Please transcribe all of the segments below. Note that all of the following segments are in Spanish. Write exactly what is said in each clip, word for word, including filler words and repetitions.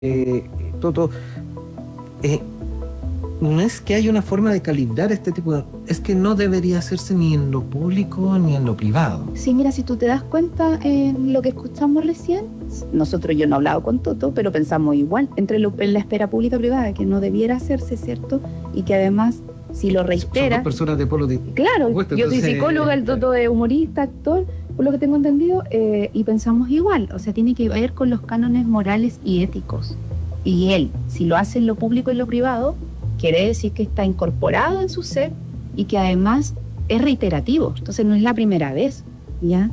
eh, Toto, eh, no es que haya una forma de calibrar este tipo de... Es que no debería hacerse ni en lo público ni en lo privado. Sí, mira, si tú te das cuenta en lo que escuchamos recién, nosotros, yo no he hablado con Toto, pero pensamos igual, entre lo, en la esfera pública y privada, que no debiera hacerse, ¿cierto? Y que además, si lo reitera... Son dos personas de polo de... Claro, opuesto, yo entonces, soy psicóloga, el Toto es humorista, actor, por lo que tengo entendido, eh, y pensamos igual, o sea, tiene que ver con los cánones morales y éticos. Y él, si lo hace en lo público y en lo privado, quiere decir que está incorporado en su ser y que además es reiterativo. Entonces no es la primera vez, ¿ya?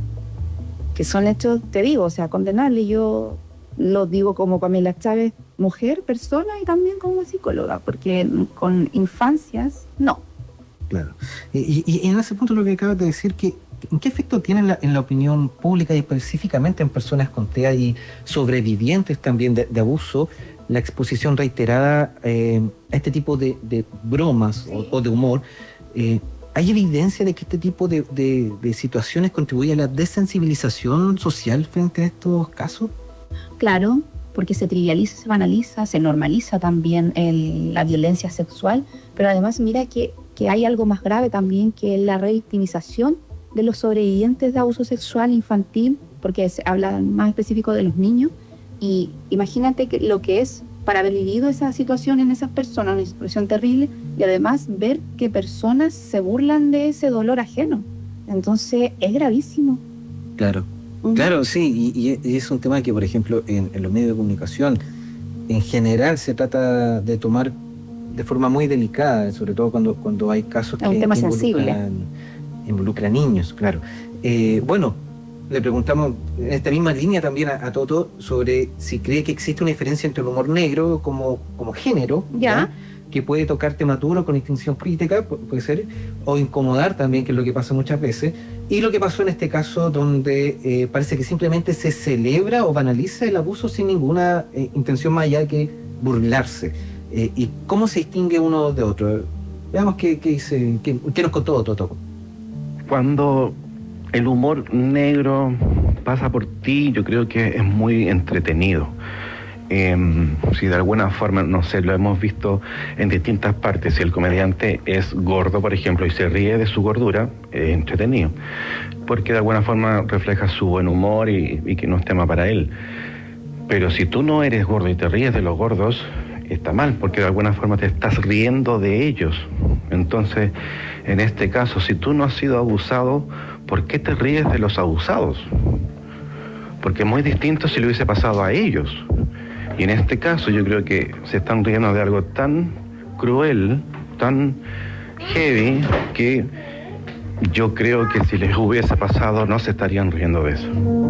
Que son hechos, te digo, o sea, condenables. Yo lo digo como Pamela Chávez, mujer, persona y también como psicóloga, porque con infancias, no. Claro. Y, y, y en ese punto lo que acabas de decir, que ¿qué efecto tiene en la, en la opinión pública y específicamente en personas con T E A y sobrevivientes también de, de abuso, la exposición reiterada eh, a este tipo de, de bromas sí. o, o de humor? Eh, ¿Hay evidencia de que este tipo de, de, de situaciones contribuye a la desensibilización social frente a estos casos? Claro, porque se trivializa, se banaliza, se normaliza también el, la violencia sexual, pero además mira que, que hay algo más grave también, que es la revictimización de los sobrevivientes de abuso sexual infantil, porque se habla más específico de los niños. Y imagínate que lo que es para haber vivido esa situación en esas personas, una situación terrible, y además ver que personas se burlan de ese dolor ajeno. Entonces es gravísimo. Claro, uh-huh. Claro, sí, y, y es un tema que, por ejemplo, en, en los medios de comunicación, en general se trata de tomar de forma muy delicada, sobre todo cuando, cuando hay casos es un que, tema que sensible. involucran, involucran niños, claro. Eh, bueno, le preguntamos en esta misma línea también a, a Toto sobre si cree que existe una diferencia entre el humor negro como, como género, ¿ya? ¿ya? Que puede tocar temas duros con distinción crítica, puede ser, o incomodar también, que es lo que pasa muchas veces, y lo que pasó en este caso donde eh, parece que simplemente se celebra o banaliza el abuso sin ninguna eh, intención más allá que burlarse. Eh, ¿Y cómo se distingue uno de otro? Veamos qué, qué, dice, qué, qué nos contó Toto. Cuando el humor negro pasa por ti, yo creo que es muy entretenido. Eh, si de alguna forma, no sé, lo hemos visto en distintas partes, si el comediante es gordo, por ejemplo, y se ríe de su gordura, es entretenido, porque de alguna forma refleja su buen humor y, y que no es tema para él. Pero si tú no eres gordo y te ríes de los gordos, está mal, porque de alguna forma te estás riendo de ellos. Entonces, en este caso, si tú no has sido abusado, ¿por qué te ríes de los abusados? Porque es muy distinto si le hubiese pasado a ellos. Y en este caso yo creo que se están riendo de algo tan cruel, tan heavy, que yo creo que si les hubiese pasado no se estarían riendo de eso.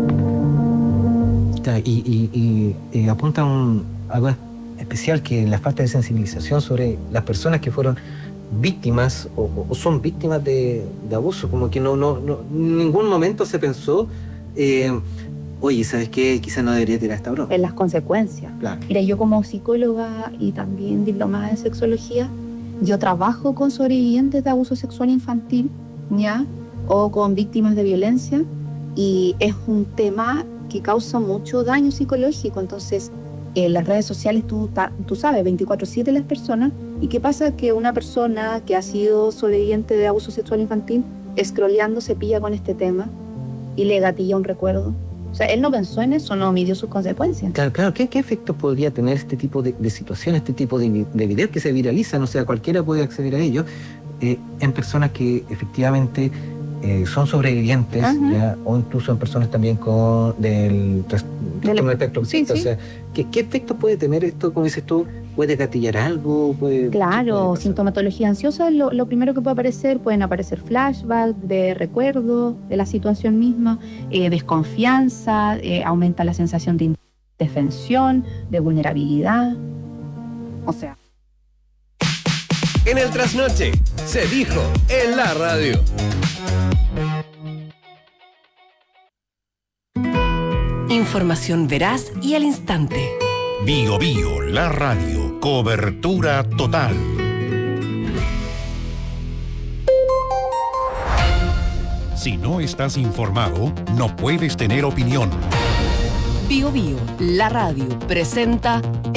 Y, y, y, y apunta un, algo especial, que la falta de sensibilización sobre las personas que fueron víctimas o, o son víctimas de, de abuso, como que no, no, no en ningún momento se pensó eh, oye, ¿sabes qué? Quizás no debería tirar esta broma. En las consecuencias. Claro. Mira, yo como psicóloga y también diplomada en sexología, yo trabajo con sobrevivientes de abuso sexual infantil, ¿ya? O con víctimas de violencia, y es un tema que causa mucho daño psicológico. Entonces, en las redes sociales tú, tú sabes, veinticuatro siete las personas, y qué pasa que una persona que ha sido sobreviviente de abuso sexual infantil, scrolleando se pilla con este tema y le gatilla un recuerdo. O sea, él no pensó en eso, no midió sus consecuencias. Claro, claro. ¿Qué, qué efectos podría tener este tipo de, de situaciones, este tipo de, de videos que se viralizan? O sea, cualquiera puede acceder a ellos, eh, en personas que efectivamente eh, son sobrevivientes, uh-huh. ¿ya? O incluso en personas también con del trastorno espectro autista. Sí, sí. O sea, ¿qué, ¿qué efectos puede tener esto? Como dices tú, ¿puede gatillar algo? ¿Puede, claro, puede sintomatología ansiosa, lo, lo primero que puede aparecer, pueden aparecer flashbacks de recuerdo de la situación misma, eh, desconfianza, eh, aumenta la sensación de indefensión, de vulnerabilidad. O sea. En el trasnoche, se dijo en la radio. Información veraz y al instante. Bio Bio, la radio, cobertura total. Si no estás informado, no puedes tener opinión. Bio Bio, la radio, presenta